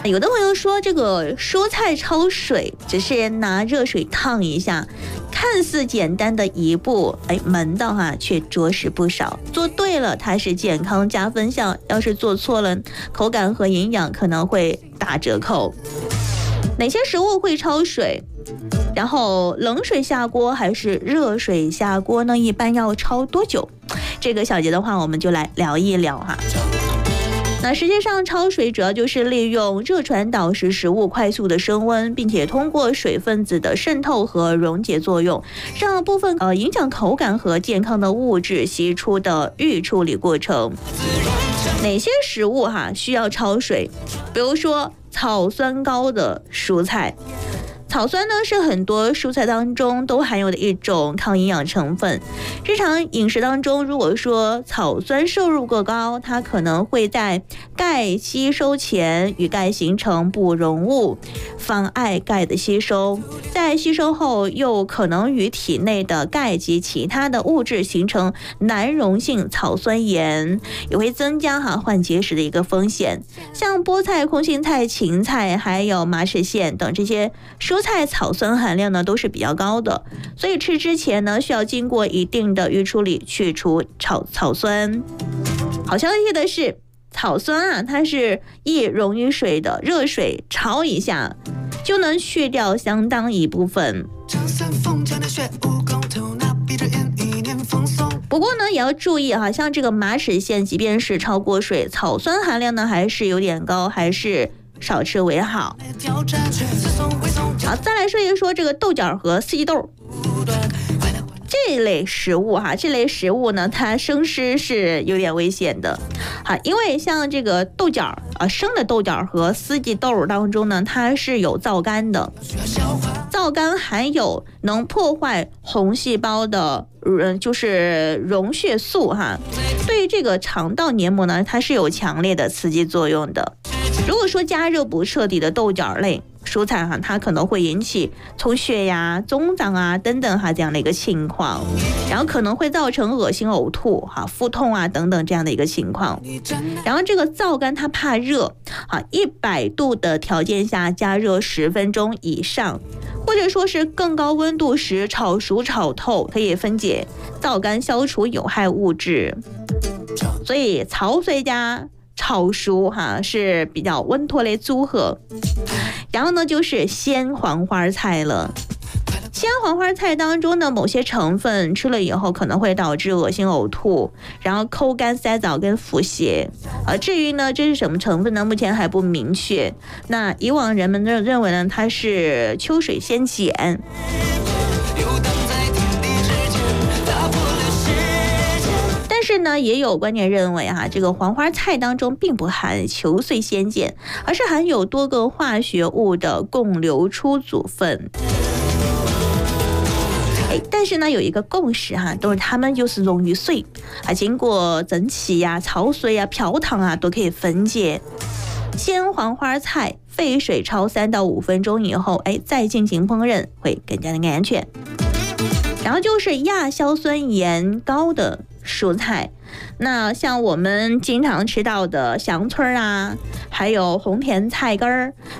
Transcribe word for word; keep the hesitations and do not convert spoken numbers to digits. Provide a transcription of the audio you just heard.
有的朋友说这个蔬菜焯水只是拿热水烫一下，看似简单的一步，哎，门道哈却着实不少。做对了，它是健康加分项；要是做错了，口感和营养可能会打折扣。哪些食物会焯水？然后冷水下锅还是热水下锅呢？一般要焯多久？这个小节的话，我们就来聊一聊哈。那实际上焯水主要就是利用热传导使食物快速的升温，并且通过水分子的渗透和溶解作用，让部分呃影响口感和健康的物质析出的预处理过程。哪些食物哈需要焯水？比如说草酸高的蔬菜。草酸呢是很多蔬菜当中都含有的一种抗营养成分。日常饮食当中，如果说草酸摄入过高，它可能会在钙吸收前与钙形成不溶物，妨碍钙的吸收。在吸收后，又可能与体内的钙及其他的物质形成难溶性草酸盐，也会增加哈患结石的一个风险。像菠菜、空心菜、芹菜，还有马齿苋等这些蔬菜草酸含量呢都是比较高的，所以吃之前呢需要经过一定的预处理，去除草草酸。好消息的是，草酸啊它是易溶于水的，热水焯一下就能去掉相当一部分。不过呢也要注意哈，像这个马齿苋即便是焯过水，草酸含量呢还是有点高，还是少吃为好。好，再来说一说这个豆角和四季豆这类食物哈，这类食物呢，它生吃是有点危险的。好，因为像这个豆角啊，生的豆角和四季豆当中呢，它是有皂苷的，皂苷含有能破坏红细胞的，嗯，就是溶血素哈，对于这个肠道黏膜呢，它是有强烈的刺激作用的。如果说加热不彻底的豆角类蔬菜哈，它可能会引起充血呀、肿胀啊等等哈这样的一个情况，然后可能会造成恶心、呕吐哈、腹痛啊等等这样的一个情况。然后这个皂苷它怕热，哈，一百度的条件下加热十分钟以上，或者说是更高温度时炒熟炒透，可以分解皂苷，消除有害物质。所以焯水加炒熟哈是比较稳妥的组合。然后呢就是鲜黄花菜了。鲜黄花菜当中的某些成分吃了以后可能会导致恶心、呕吐，然后口干塞枣跟腹泻。呃，至于呢这是什么成分呢，目前还不明确。那以往人们认为呢它是秋水仙碱。但是呢，也有观点认为哈，这个黄花菜当中并不含球穗仙碱，而是含有多个化学物的共流出组分。哎，但是呢，有一个共识哈，都是它们就是溶于水啊，经过蒸汽呀、焯水呀、漂烫啊，都可以分解。鲜黄花菜沸水焯三到五分钟以后，哎，再进行烹饪会更加的安全。然后就是亚硝酸盐高的蔬菜，那像我们经常吃到的香椿啊，还有红甜菜根儿，